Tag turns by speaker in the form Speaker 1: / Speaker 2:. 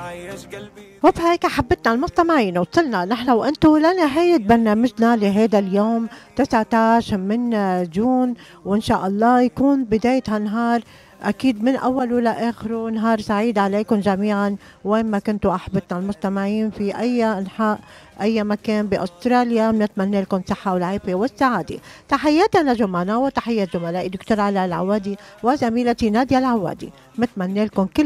Speaker 1: وبهيك حبتنا المستمعين وصلنا نحن وانتم لنهاية برنامجنا لهذا اليوم 19 من جون، وان شاء الله يكون بداية هالنهار أكيد من أوله لآخره نهار سعيد عليكم جميعا وين ما كنتوا أحبتنا المستمعين في أي أنحاء أي مكان بأستراليا. بنتمنى لكم صحة والعافية والسعادة. تحياتنا لجمعنا وتحيات زملائي دكتور علاء العوادي وزميلتي نادية العوادي. بتمنى لكم كل